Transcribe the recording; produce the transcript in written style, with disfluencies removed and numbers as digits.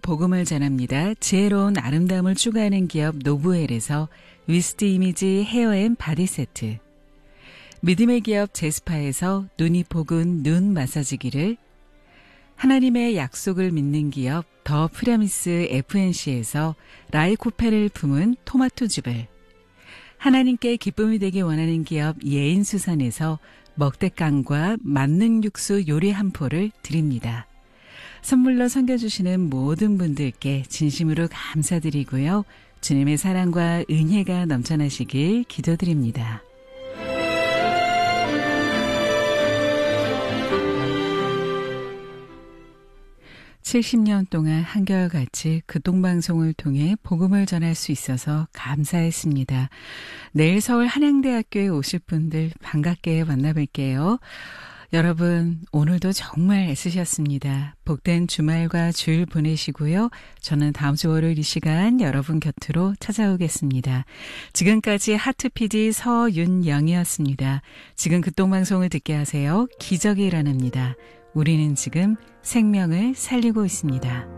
복음을 전합니다. 지혜로운 아름다움을 추구하는 기업 노브웰에서 위스트 이미지 헤어 앤 바디 세트, 믿음의 기업 제스파에서 눈이 포근 눈 마사지기를, 하나님의 약속을 믿는 기업 더 프라미스 FNC에서 라이코펜을 품은 토마토즙을, 하나님께 기쁨이 되기 원하는 기업 예인수산에서 먹대깡과 만능 육수 요리 한 포를 드립니다. 선물로 섬겨주시는 모든 분들께 진심으로 감사드리고요. 주님의 사랑과 은혜가 넘쳐나시길 기도드립니다. (70년) 동안 한결같이 극동방송을 통해 복음을 전할 수 있어서 감사했습니다. 내일 서울 한양대학교에 오실 분들 반갑게 만나뵐게요. 여러분, 오늘도 정말 애쓰셨습니다. 복된 주말과 주일 보내시고요. 저는 다음 주 월요일 이 시간 여러분 곁으로 찾아오겠습니다. 지금까지 하트 PD 서윤영이었습니다. 지금 극동방송을 듣게 하세요. 기적이 일어납니다. 우리는 지금 생명을 살리고 있습니다.